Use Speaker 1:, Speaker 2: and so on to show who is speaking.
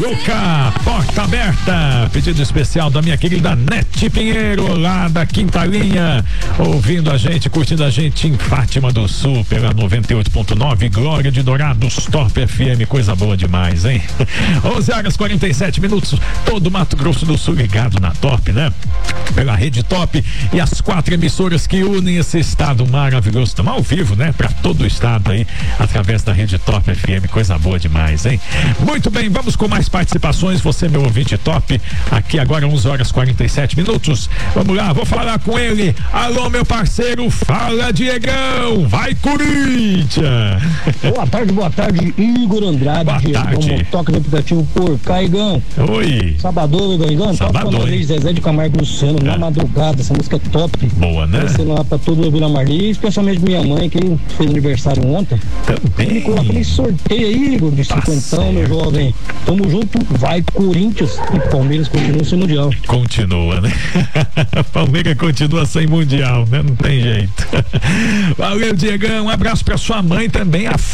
Speaker 1: Juca, porta aberta. Pedido especial da minha querida Nete Pinheiro, lá da Quinta Linha, ouvindo a gente, curtindo a gente em Fátima do Sul, pela 98.9, Glória de Dourados, Top FM, coisa boa demais, hein? 11h47, todo Mato Grosso do Sul ligado na Top, né? Pela Rede Top e as 4 emissoras que unem esse estado maravilhoso. Estamos ao vivo, né? Pra todo o estado aí, através da Rede Top FM, coisa boa demais, hein? Muito bem, vamos com mais participações. Você, meu ouvinte top, aqui agora 11h47. Vamos lá, vou falar com ele. Alô, meu parceiro, fala, Diegão, vai, Corinthians!
Speaker 2: Boa tarde, Igor Andrade.
Speaker 1: Boa tarde.
Speaker 2: Toca no aplicativo por Caigão.
Speaker 1: Oi.
Speaker 2: Sabadão, Igor. Toca uma vez Zezé de Camargo Luciano, na madrugada, essa música é top.
Speaker 1: Boa, né?
Speaker 2: Aparecendo lá pra todo mundo na Marli, especialmente minha mãe, que fez aniversário ontem.
Speaker 1: Também.
Speaker 2: Me coloca nesse sorteio aí, Igor, de 50, meu jovem. Tamo junto, vai Corinthians e Palmeiras continua sem mundial.
Speaker 1: Continua, né? Palmeiras continua sem mundial, né? Não tem jeito. Valeu, Diegão. Um abraço pra sua mãe também, a